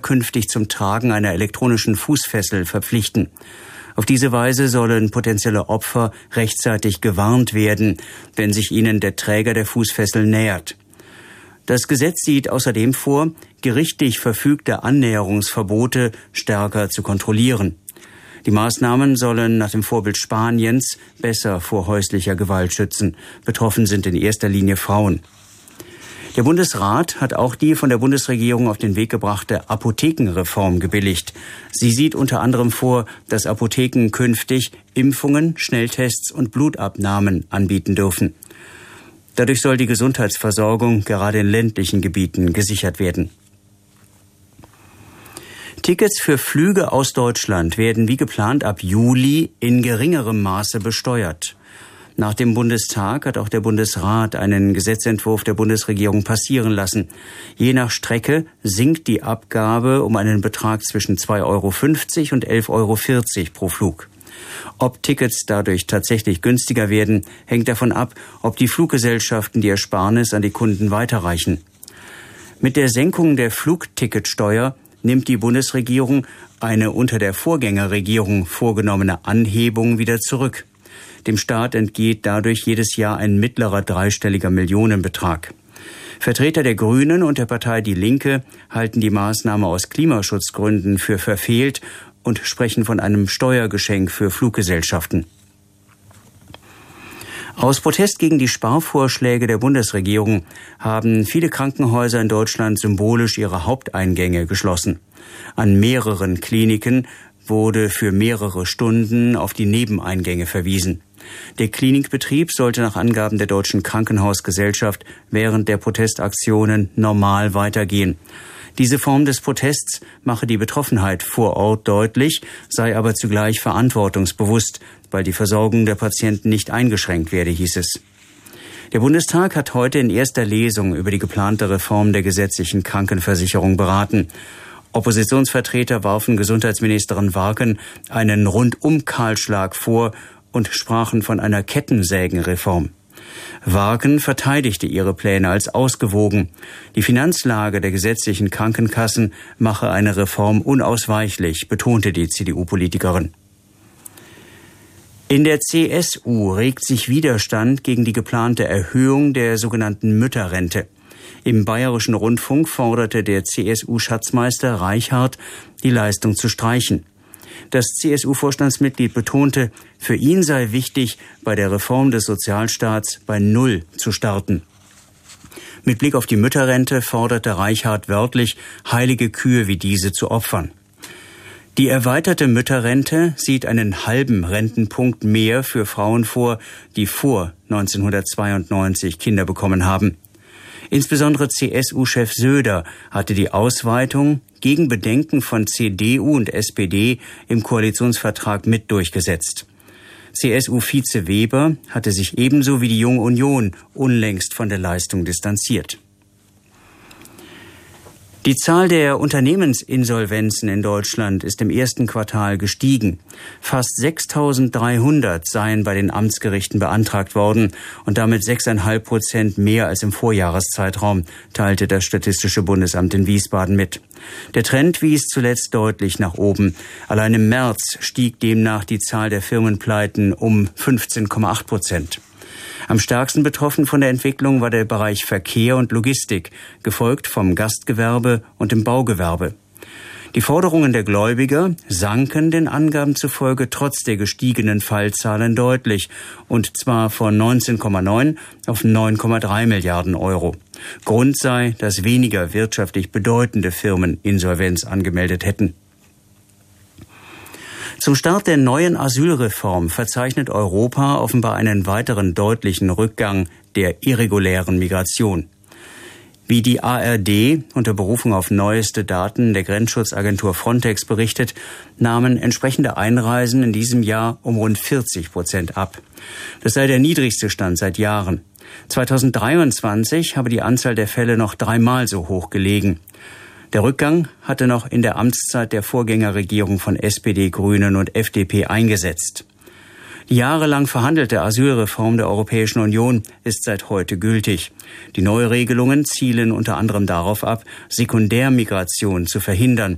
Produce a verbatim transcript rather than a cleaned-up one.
künftig zum Tragen einer elektronischen Fußfessel verpflichten. Auf diese Weise sollen potenzielle Opfer rechtzeitig gewarnt werden, wenn sich ihnen der Träger der Fußfessel nähert. Das Gesetz sieht außerdem vor, gerichtlich verfügte Annäherungsverbote stärker zu kontrollieren. Die Maßnahmen sollen nach dem Vorbild Spaniens besser vor häuslicher Gewalt schützen. Betroffen sind in erster Linie Frauen. Der Bundesrat hat auch die von der Bundesregierung auf den Weg gebrachte Apothekenreform gebilligt. Sie sieht unter anderem vor, dass Apotheken künftig Impfungen, Schnelltests und Blutabnahmen anbieten dürfen. Dadurch soll die Gesundheitsversorgung gerade in ländlichen Gebieten gesichert werden. Tickets für Flüge aus Deutschland werden wie geplant ab Juli in geringerem Maße besteuert. Nach dem Bundestag hat auch der Bundesrat einen Gesetzentwurf der Bundesregierung passieren lassen. Je nach Strecke sinkt die Abgabe um einen Betrag zwischen zwei Euro fünfzig und elf Euro vierzig pro Flug. Ob Tickets dadurch tatsächlich günstiger werden, hängt davon ab, ob die Fluggesellschaften die Ersparnis an die Kunden weiterreichen. Mit der Senkung der Flugticketsteuer nimmt die Bundesregierung eine unter der Vorgängerregierung vorgenommene Anhebung wieder zurück. Dem Staat entgeht dadurch jedes Jahr ein mittlerer dreistelliger Millionenbetrag. Vertreter der Grünen und der Partei Die Linke halten die Maßnahme aus Klimaschutzgründen für verfehlt und sprechen von einem Steuergeschenk für Fluggesellschaften. Aus Protest gegen die Sparvorschläge der Bundesregierung haben viele Krankenhäuser in Deutschland symbolisch ihre Haupteingänge geschlossen. An mehreren Kliniken wurde für mehrere Stunden auf die Nebeneingänge verwiesen. Der Klinikbetrieb sollte nach Angaben der Deutschen Krankenhausgesellschaft während der Protestaktionen normal weitergehen. Diese Form des Protests mache die Betroffenheit vor Ort deutlich, sei aber zugleich verantwortungsbewusst, weil die Versorgung der Patienten nicht eingeschränkt werde, hieß es. Der Bundestag hat heute in erster Lesung über die geplante Reform der gesetzlichen Krankenversicherung beraten. Oppositionsvertreter warfen Gesundheitsministerin Warken einen Rundum-Kahlschlag vor und sprachen von einer Kettensägenreform. Warken verteidigte ihre Pläne als ausgewogen. Die Finanzlage der gesetzlichen Krankenkassen mache eine Reform unausweichlich, betonte die C D U-Politikerin. In der C S U regt sich Widerstand gegen die geplante Erhöhung der sogenannten Mütterrente. Im Bayerischen Rundfunk forderte der C S U-Schatzmeister Reichhardt, die Leistung zu streichen. Das C S U-Vorstandsmitglied betonte, für ihn sei wichtig, bei der Reform des Sozialstaats bei Null zu starten. Mit Blick auf die Mütterrente forderte Reichhardt wörtlich, heilige Kühe wie diese zu opfern. Die erweiterte Mütterrente sieht einen halben Rentenpunkt mehr für Frauen vor, die vor neunzehnhundertzweiundneunzig Kinder bekommen haben. Insbesondere C S U-Chef Söder hatte die Ausweitung gegen Bedenken von C D U und S P D im Koalitionsvertrag mit durchgesetzt. C S U-Vize Weber hatte sich ebenso wie die Junge Union unlängst von der Leistung distanziert. Die Zahl der Unternehmensinsolvenzen in Deutschland ist im ersten Quartal gestiegen. Fast sechstausenddreihundert seien bei den Amtsgerichten beantragt worden und damit sechs Komma fünf Prozent mehr als im Vorjahreszeitraum, teilte das Statistische Bundesamt in Wiesbaden mit. Der Trend wies zuletzt deutlich nach oben. Allein im März stieg demnach die Zahl der Firmenpleiten um fünfzehn Komma acht Prozent. Am stärksten betroffen von der Entwicklung war der Bereich Verkehr und Logistik, gefolgt vom Gastgewerbe und dem Baugewerbe. Die Forderungen der Gläubiger sanken den Angaben zufolge trotz der gestiegenen Fallzahlen deutlich, und zwar von neunzehn Komma neun auf neun Komma drei Milliarden Euro. Grund sei, dass weniger wirtschaftlich bedeutende Firmen Insolvenz angemeldet hätten. Zum Start der neuen Asylreform verzeichnet Europa offenbar einen weiteren deutlichen Rückgang der irregulären Migration. Wie die A R D unter Berufung auf neueste Daten der Grenzschutzagentur Frontex berichtet, nahmen entsprechende Einreisen in diesem Jahr um rund vierzig Prozent ab. Das sei der niedrigste Stand seit Jahren. zweitausenddreiundzwanzig habe die Anzahl der Fälle noch dreimal so hoch gelegen. Der Rückgang hatte noch in der Amtszeit der Vorgängerregierung von S P D, Grünen und F D P eingesetzt. Die jahrelang verhandelte Asylreform der Europäischen Union ist seit heute gültig. Die Neuregelungen zielen unter anderem darauf ab, Sekundärmigration zu verhindern.